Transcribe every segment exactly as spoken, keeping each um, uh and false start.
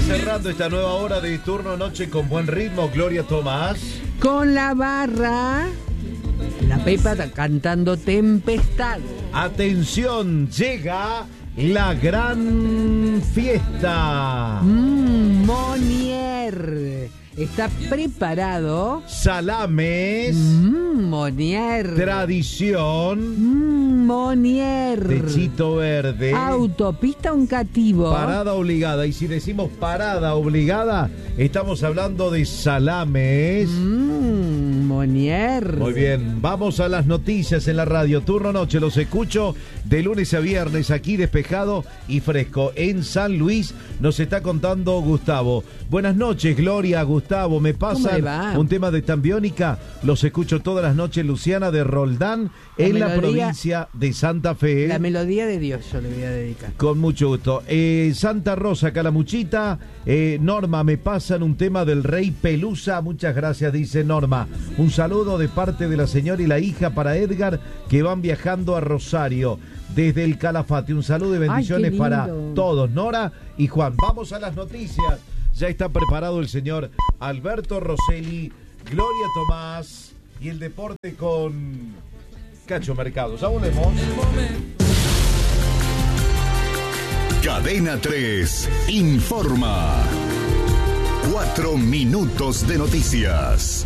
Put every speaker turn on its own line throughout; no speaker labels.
cerrando esta nueva hora de Turno Noche con buen ritmo, Gloria Tomás.
Con la barra, la Pepa cantando Tempestad.
Atención, llega la gran fiesta.
Mmm, Monier. Está preparado.
Salames.
Mmm, Monier.
Tradición.
Mmm, Monier.
Techito verde.
Autopista Un Cativo.
Parada obligada. Y si decimos parada obligada, estamos hablando de salames.
Mmm, Monier.
Muy bien, vamos a las noticias en la radio. Turno Noche, los escucho de lunes a viernes aquí despejado y fresco. En San Luis nos está contando Gustavo. Buenas noches, Gloria, Gustavo. Me pasan un tema de Tambiónica. Los escucho todas las noches, Luciana de Roldán, la en melodía, la provincia de Santa Fe.
La melodía de Dios yo le voy a dedicar.
Con mucho gusto. Eh, Santa Rosa, Calamuchita. Eh, Norma, me pasan un tema del Rey Pelusa. Muchas gracias, dice Norma. Un saludo de parte de la señora y la hija para Edgar, que van viajando a Rosario desde el Calafate. Un saludo y bendiciones. Ay, para todos, Nora y Juan. Vamos a las noticias. Ya está preparado el señor Alberto Rosselli, Gloria Tomás y el deporte con Cacho Mercado. Ya volvemos.
Cadena tres informa. Cuatro minutos de noticias.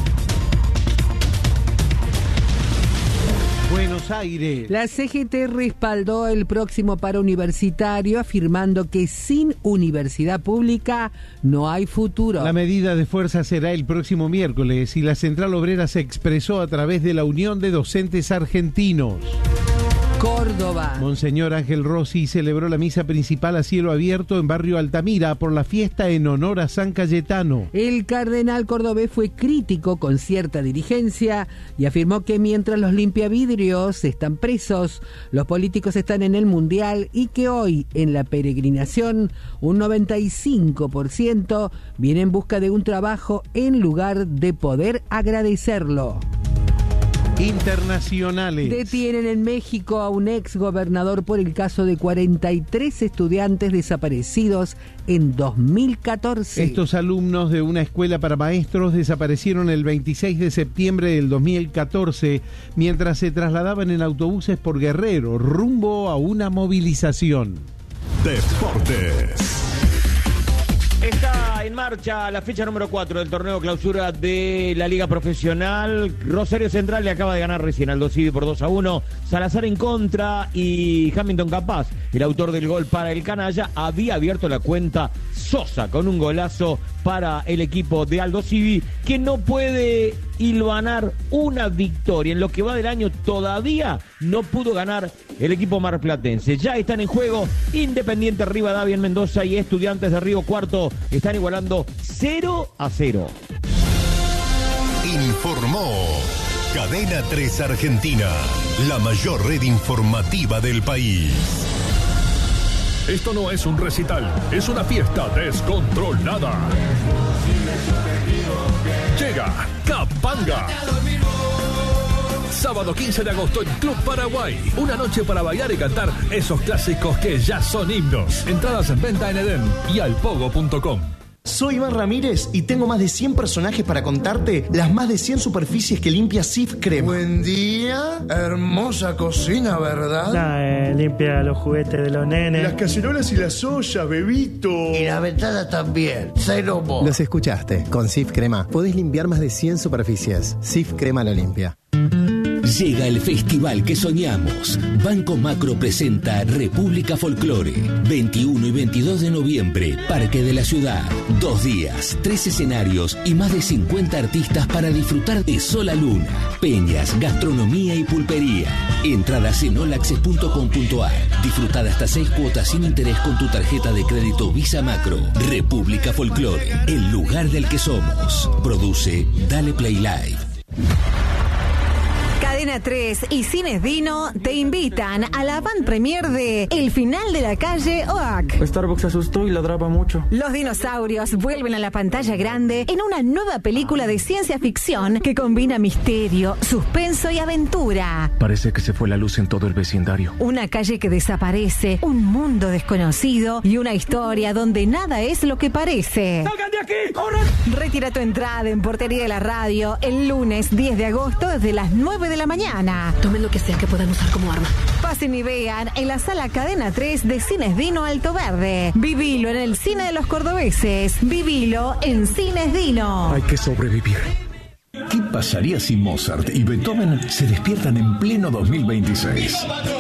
Buenos Aires.
La C G T respaldó el próximo paro universitario, afirmando que sin universidad pública no hay futuro.
La medida de fuerza será el próximo miércoles y la Central Obrera se expresó a través de la Unión de Docentes Argentinos.
Córdoba.
Monseñor Ángel Rossi celebró la misa principal a cielo abierto en Barrio Altamira por la fiesta en honor a San Cayetano.
El cardenal cordobés fue crítico con cierta dirigencia y afirmó que mientras los limpiavidrios están presos, los políticos están en el Mundial y que hoy en la peregrinación un noventa y cinco por ciento viene en busca de un trabajo en lugar de poder agradecerlo.
Internacionales.
Detienen en México a un ex gobernador por el caso de cuarenta y tres estudiantes desaparecidos en dos mil catorce.
Estos alumnos de una escuela para maestros desaparecieron el veintiséis de septiembre del dos mil catorce mientras se trasladaban en autobuses por Guerrero rumbo a una movilización.
Deportes.
Está en marcha la fecha número cuatro del torneo clausura de la Liga Profesional. Rosario Central le acaba de ganar recién al Aldosivi por dos a uno. Salazar en contra y Hamilton Capaz, el autor del gol para el canalla, había abierto la cuenta Sosa con un golazo para el equipo de Aldosivi, que no puede hilvanar una victoria. En lo que va del año todavía no pudo ganar el equipo marplatense. Ya están en juego Independiente Rivadavia en Mendoza y Estudiantes de Río Cuarto. Están igualando cero a cero.
Informó Cadena tres Argentina, la mayor red informativa del país.
Esto no es un recital, es una fiesta descontrolada. Llega Capanga. Sábado quince de agosto en Club Paraguay. Una noche para bailar y cantar esos clásicos que ya son himnos. Entradas en venta en Edén y alpogo punto com.
Soy Iván Ramírez y tengo más de cien personajes para contarte las más de cien superficies que limpia Sif Crema.
Buen día, hermosa cocina, ¿verdad?
Nah, eh, limpia los juguetes de los nenes.
Las cacerolas y las ollas, bebito.
Y la ventana también, cero mo.
Los escuchaste, con Sif Crema podés limpiar más de cien superficies. Sif Crema lo limpia.
Llega el festival que soñamos. Banco Macro presenta República Folclore. veintiuno y veintidós de noviembre, Parque de la Ciudad. Dos días, tres escenarios y más de cincuenta artistas para disfrutar de Sola Luna, peñas, gastronomía y pulpería. Entradas en all access punto com punto a r. Disfrutar hasta seis cuotas sin interés con tu tarjeta de crédito Visa Macro. República Folclore, el lugar del que somos. Produce Dale Play Live.
Cadena tres y Cines Dino te invitan a la van premier de El final de la calle Oak.
Starbucks se asustó y ladraba mucho.
Los dinosaurios vuelven a la pantalla grande en una nueva película de ciencia ficción que combina misterio, suspenso y aventura.
Parece que se fue la luz en todo el vecindario.
Una calle que desaparece, un mundo desconocido y una historia donde nada es lo que parece.
¡Salgan de aquí! ¡Corran!
Retira tu entrada en Portería de la Radio el lunes diez de agosto desde las nueve de la mañana.
Tomen lo que sea que puedan usar como arma.
Pasen y vean en la sala Cadena tres de Cines Dino Alto Verde. Vivilo en el cine de los cordobeses. Vivilo en Cines Dino.
Hay que sobrevivir.
¿Qué pasaría si Mozart y Beethoven se despiertan en pleno dos mil veintiséis?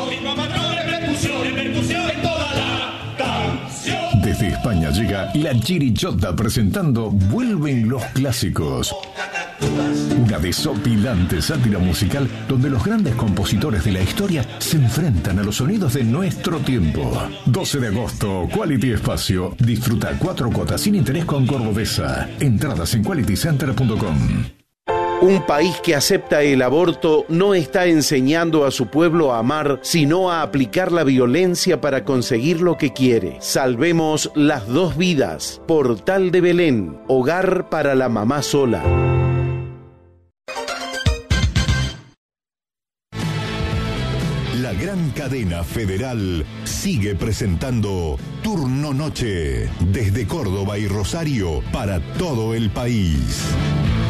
Desde España llega La Chirichota presentando Vuelven los clásicos. Una desopilante sátira musical donde los grandes compositores de la historia se enfrentan a los sonidos de nuestro tiempo. doce de agosto, Quality Espacio. Disfruta cuatro cuotas sin interés con Cordobesa. Entradas en quality center punto com.
Un país que acepta el aborto no está enseñando a su pueblo a amar, sino a aplicar la violencia para conseguir lo que quiere. Salvemos las dos vidas. Portal de Belén, hogar para la mamá sola.
La gran cadena federal sigue presentando Turno Noche desde Córdoba y Rosario para todo el país.